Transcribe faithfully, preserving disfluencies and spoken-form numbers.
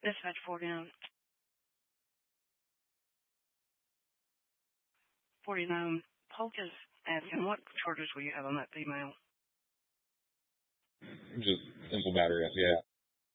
Dispatch forty-nine. forty-nine. Polk is asking, what charges will you have on that female? Just simple battery, yeah.